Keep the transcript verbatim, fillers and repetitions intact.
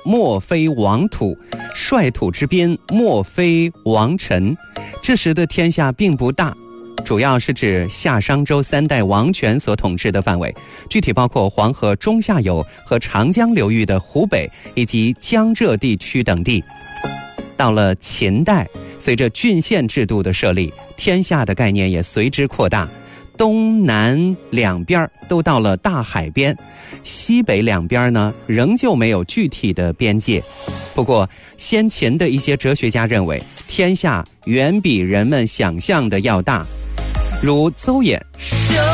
莫非王土，率土之滨，莫非王臣。这时的天下并不大，主要是指夏商周三代王权所统治的范围，具体包括黄河中下游和长江流域的湖北以及江浙地区等地。到了秦代，随着郡县制度的设立，天下的概念也随之扩大，东南两边都到了大海边，西北两边呢仍旧没有具体的边界。不过先秦的一些哲学家认为，天下远比人们想象的要大，如邹衍